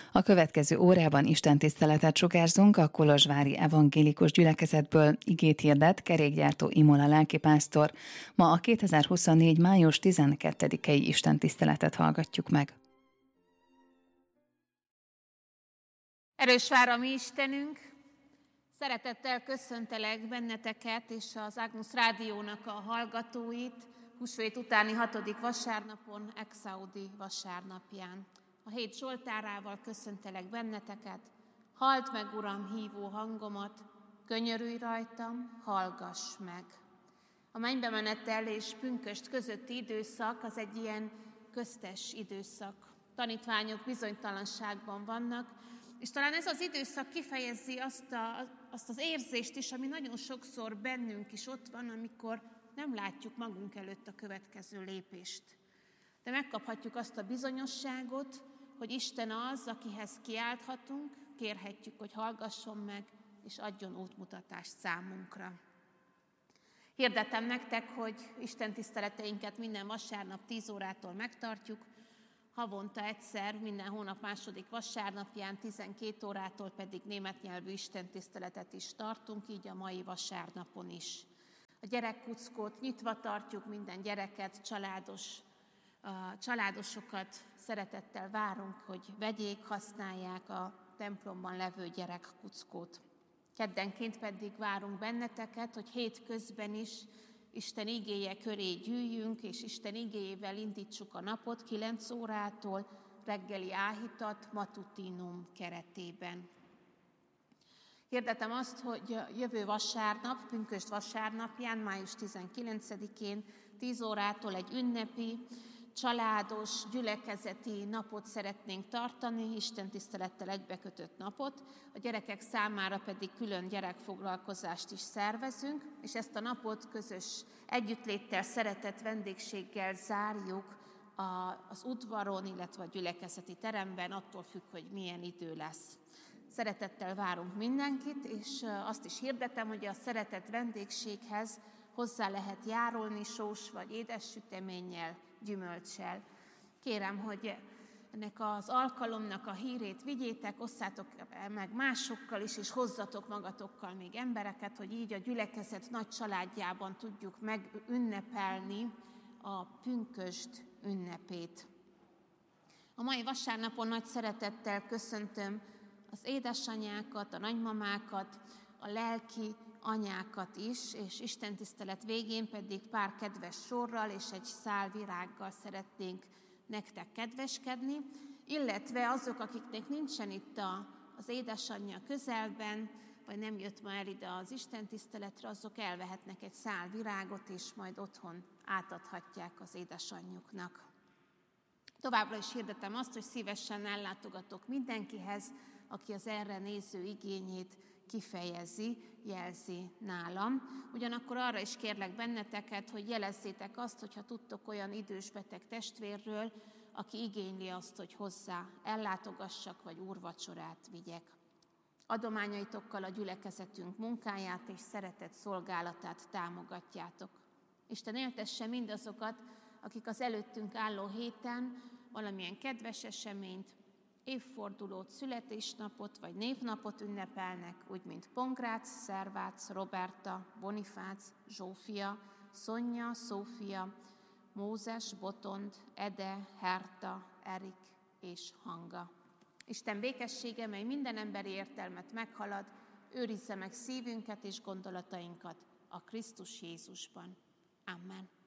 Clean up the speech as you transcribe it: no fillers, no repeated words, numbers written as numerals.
A következő órában istentiszteletet sugárzunk a kolozsvári evangélikus gyülekezetből, igét hirdet kerékgyártó Imola lelkipásztor. Ma a 2024. május 12-i istentiszteletet hallgatjuk meg. Erős vár a mi Istenünk! Szeretettel köszöntelek benneteket és az Agnus Rádiónak a hallgatóit húsvét utáni 6. vasárnapon, Exaudi vasárnapján. A hét zsoltárával köszöntelek benneteket. Halld meg, Uram, hívó hangomat, könyörülj rajtam, hallgass meg. A mennybe menetel és pünkösd közötti időszak az egy ilyen köztes időszak. Tanítványok bizonytalanságban vannak, és talán ez az időszak kifejezi azt az érzést is, ami nagyon sokszor bennünk is ott van, amikor nem látjuk magunk előtt a következő lépést. De megkaphatjuk azt a bizonyosságot, hogy Isten az, akihez kiálthatunk, kérhetjük, hogy hallgasson meg, és adjon útmutatást számunkra. Hirdetem nektek, hogy istentiszteleteinket minden vasárnap 10 órától megtartjuk, havonta egyszer, minden hónap második vasárnapján, 12 órától pedig német nyelvű istentiszteletet is tartunk, így a mai vasárnapon is. A gyerekkuckót nyitva tartjuk, minden gyereket, családosokat szeretettel várunk, hogy vegyék, használják a templomban levő gyerekkuckót. Keddenként pedig várunk benneteket, hogy hétközben is Isten igéje köré gyűjjünk, és Isten igéjével indítsuk a napot 9 órától, reggeli áhítat, matutinum keretében. Hirdetem azt, hogy jövő vasárnap, pünkösd vasárnapján, május 19-én 10 órától egy ünnepi, családos, gyülekezeti napot szeretnénk tartani, istentisztelettel egybekötött napot, a gyerekek számára pedig külön gyerekfoglalkozást is szervezünk, és ezt a napot közös együttléttel, szeretett vendégséggel zárjuk az udvaron, illetve a gyülekezeti teremben, attól függ, hogy milyen idő lesz. Szeretettel várunk mindenkit, és azt is hirdetem, hogy a szeretett vendégséghez hozzá lehet járulni sós vagy édes süteménnyel, gyümölccsel. Kérem, hogy ennek az alkalomnak a hírét vigyétek, osszátok meg másokkal is, és hozzatok magatokkal még embereket, hogy így a gyülekezet nagy családjában tudjuk megünnepelni a pünkösd ünnepét. A mai vasárnapon nagy szeretettel köszöntöm az édesanyákat, a nagymamákat, a lelki anyákat is, és istentisztelet végén pedig pár kedves sorral és egy szál virággal szeretnénk nektek kedveskedni, illetve azok, akiknek nincsen itt az édesanyja közelben, vagy nem jött ma el ide az istentiszteletre, azok elvehetnek egy szál virágot, és majd otthon átadhatják az édesanyjuknak. Továbbra is hirdetem azt, hogy szívesen ellátogatok mindenkihez, aki az erre néző igényét kifejezi, jelzi nálam. Ugyanakkor arra is kérlek benneteket, hogy jelezzétek azt, hogyha tudtok olyan idős beteg testvérről, aki igényli azt, hogy hozzá ellátogassak, vagy úrvacsorát vigyek. Adományaitokkal a gyülekezetünk munkáját és szeretett szolgálatát támogatjátok. Isten éltesse mindazokat, akik az előttünk álló héten valamilyen kedves eseményt, évfordulót, születésnapot vagy névnapot ünnepelnek, úgy mint Pongrác, Szervác, Roberta, Bonifác, Zsófia, Szonya, Szófia, Mózes, Botond, Ede, Herta, Erik és Hanga. Isten békessége, mely minden emberi értelmet meghalad, őrizze meg szívünket és gondolatainkat a Krisztus Jézusban. Amen.